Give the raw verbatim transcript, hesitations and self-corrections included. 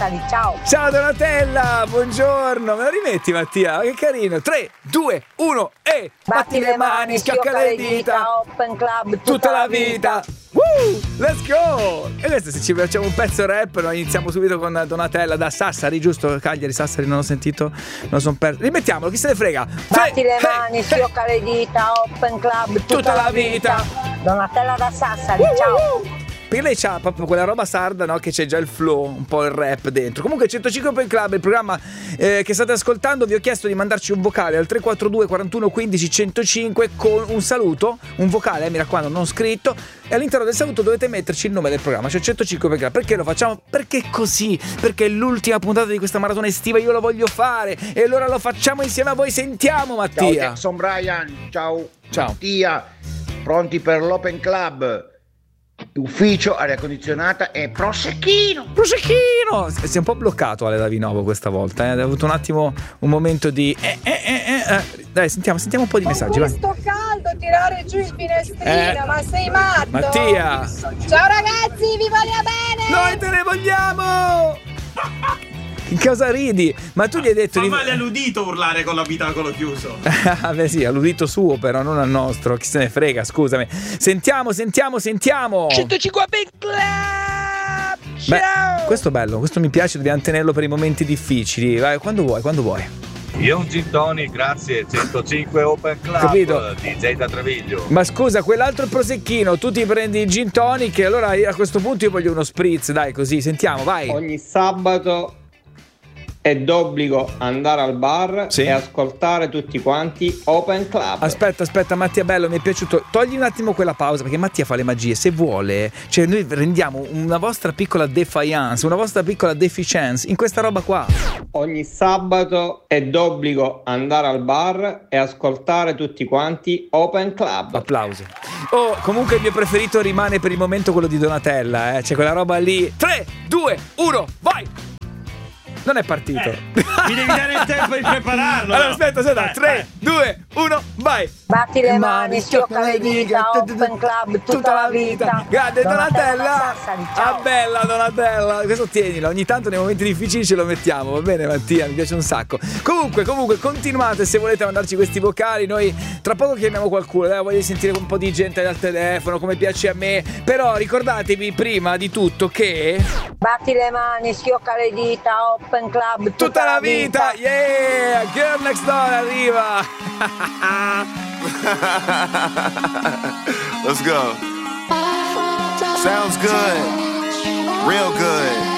Sassari, ciao. Ciao Donatella, buongiorno. Me lo rimetti Mattia? Che carino. tre, due, uno e batti le mani, schiocca le dita, Open Club tutta, tutta la vita. Woo! Let's go! E questo, se ci facciamo un pezzo rap, noi iniziamo subito con Donatella da Sassari, giusto? Cagliari, Sassari, non ho sentito, non lo son perso. Rimettiamolo, chi se ne frega. Batti le mani, hey, schiocca hey. le dita, Open Club tutta, tutta la vita. vita. Donatella da Sassari, uh, ciao. Uh. Perché lei c'ha proprio quella roba sarda, no? Che c'è già il flow, un po' il rap dentro. Comunque centocinque Open Club, il programma eh, che state ascoltando, vi ho chiesto di mandarci un vocale al tre quattro due quarantuno quindici centocinque con un saluto, un vocale, eh, mi raccomando, non scritto, e all'interno del saluto dovete metterci il nome del programma, cioè centocinque Open Club. Perché lo facciamo? Perché così, perché è l'ultima puntata di questa maratona estiva, io lo voglio fare, e allora lo facciamo insieme a voi. Sentiamo Mattia. Ciao Jackson Brian, ciao. Ciao Mattia, pronti per l'Open Club? Ufficio, aria condizionata e prosecchino. Prosecchino! Si è un po' bloccato Ale da Vinovo questa volta, eh? Ha avuto un attimo un momento di eh, eh, eh, eh. Dai, sentiamo, sentiamo un po' di messaggi. Con questo vai. Caldo tirare giù il finestrino, eh. ma sei matto? Mattia! Ciao ragazzi, vi voglio bene! Noi te ne vogliamo! In cosa ridi? Ma tu gli hai detto Fa di... male all'udito urlare con l'abitacolo chiuso. Beh sì, all'udito suo però, non al nostro. Chi se ne frega, scusami. Sentiamo, sentiamo, sentiamo. centocinque Open Club. Ciao. Beh, questo è bello, questo mi piace, dobbiamo tenerlo per i momenti difficili. Vai, quando vuoi, quando vuoi. Io un gin tonic, grazie. centocinque Open Club. Capito? D J da Treviglio. Ma scusa, quell'altro prosecchino, tu ti prendi il gin tonic e allora a questo punto io voglio uno spritz, dai, così, sentiamo, vai. Ogni sabato è d'obbligo andare al bar, sì, e ascoltare tutti quanti Open Club. Aspetta, aspetta, Mattia bello, mi è piaciuto. Togli un attimo quella pausa perché Mattia fa le magie. Se vuole, cioè noi rendiamo una vostra piccola defiance, una vostra piccola deficienza in questa roba qua. Ogni sabato è d'obbligo andare al bar e ascoltare tutti quanti Open Club. Applausi. Oh, comunque il mio preferito rimane per il momento quello di Donatella, eh? C'è quella roba lì. tre, due, uno, vai! Non è partito. Eh, mi devi dare il tempo di prepararlo. Allora aspetta, aspetta. tre, due, uno, vai. Batti le mani, schiocca le dita, Open Club tutta la vita. Grande Donatella. Ah, bella Donatella. Questo tienilo, ogni tanto nei momenti difficili ce lo mettiamo. Va bene Mattia, mi piace un sacco. Comunque, comunque, continuate se volete mandarci questi vocali. Noi tra poco chiamiamo qualcuno. Dai, voglio sentire un po' di gente al telefono, come piace a me. Però ricordatevi prima di tutto che batti le mani, schiocca le dita, Open Club tutta, tutta la vita. vita. Yeah, Girl Next Door arriva. Let's go. Sounds good. Real good.